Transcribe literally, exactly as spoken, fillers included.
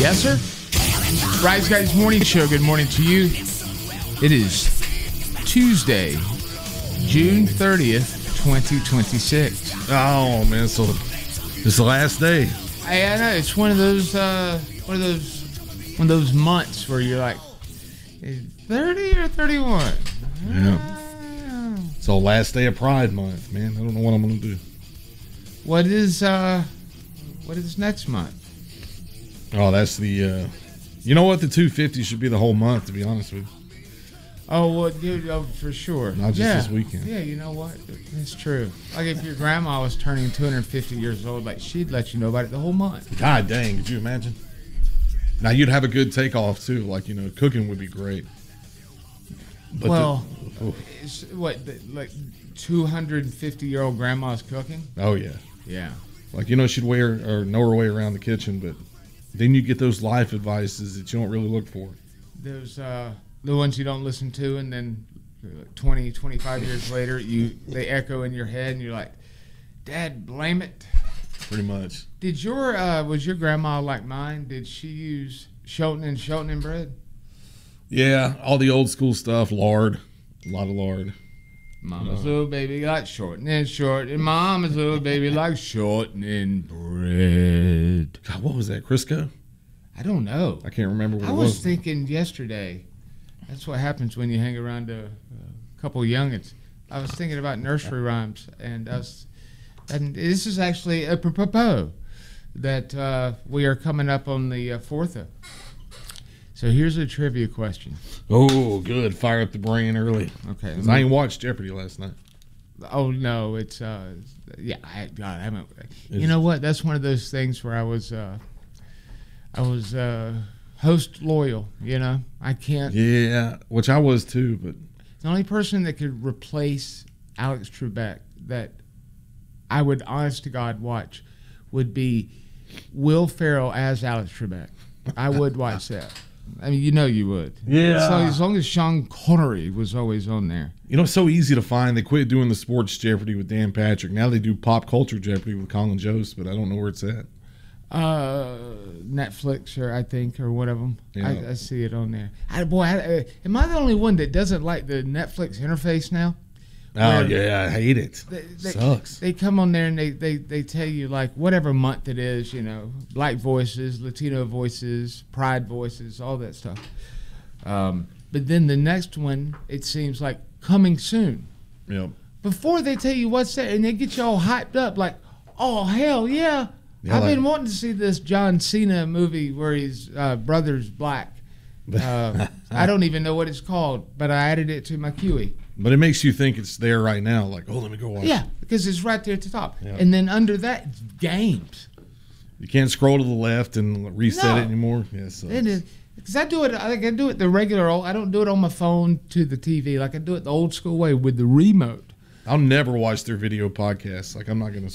Yes, sir. Rise Guys Morning Show. Good morning to you. It is Tuesday, June thirtieth, twenty twenty-six. Oh man, so it's the last day. I, I know it's one of those, uh, one of those, one of those months where you're like, thirty or thirty-one. Yeah. So last day of Pride Month, man. I don't know what I'm gonna do. What is, uh, what is next month? Oh, that's the. Uh, you know what? The two fifty should be the whole month. To be honest with you. Oh, well, dude, oh, for sure. Not just yeah. this weekend. Yeah, you know what? It's true. Like if your grandma was turning two hundred fifty years old, like she'd let you know about it the whole month. God dang, could you imagine? Now you'd have a good takeoff too. Like, you know, cooking would be great. But well, the, oh. it's, what, the, like two hundred fifty year old grandma's cooking? Oh yeah, yeah. Like, you know, she'd wear or know her way around the kitchen, but then you get those life advices that you don't really look for. Those uh, the ones you don't listen to, and then twenty, twenty-five years later, you they echo in your head, and you're like, "Dad, blame it." Pretty much. Did your uh, was your grandma like mine? Did she use Shelton and Shelton and bread? Yeah, all the old school stuff, lard, a lot of lard. Mama's uh, little baby got shortening short, and Mama's little baby like shortening bread. God, what was that, Crisco? I don't know. I can't remember what I it was. I was. was thinking yesterday. That's what happens when you hang around a, a couple of youngins. I was thinking about nursery rhymes, and I was, and this is actually apropos that uh, we are coming up on the uh, fourth of. So here's a trivia question. Oh, good. Fire up the brain early. Okay. I ain't watched Jeopardy last night. Oh, no. It's, uh, yeah, I, God, I haven't. You know what? That's one of those things where I was, uh, I was uh, host loyal, you know? I can't. Yeah, which I was too, but. The only person that could replace Alex Trebek that I would, honest to God, watch would be Will Ferrell as Alex Trebek. I would watch that. I mean, you know you would. Yeah. So as long as Sean Connery was always on there. You know, it's so easy to find. They quit doing the sports Jeopardy with Dan Patrick. Now they do pop culture Jeopardy with Colin Jost, but I don't know where it's at. Uh, Netflix, or I think, or one of them. Yeah. I, I see it on there. I, boy, I, uh, am I the only one that doesn't like the Netflix interface now? Oh, yeah, I hate it. They, they, Sucks. They come on there and they, they, they tell you, like, whatever month it is, you know, Black voices, Latino voices, Pride voices, all that stuff. Um, but then the next one, it seems like coming soon. Yep. Before they tell you what's that, and they get you all hyped up, like, oh, hell yeah. Yeah, I've like, been wanting to see this John Cena movie where his uh, brother's black. Uh, I don't even know what it's called, but I added it to my Q E. But it makes you think it's there right now. Like, oh, let me go watch Yeah, it. because it's right there at the top. Yep. And then under that, it's games. You can't scroll to the left and reset No. it anymore. Yeah, so It is. Because I do it, I, like I do it the regular old, I don't do it on my phone to the T V. Like I do it the old school way with the remote. I'll never watch their video podcasts. Like, I'm not going to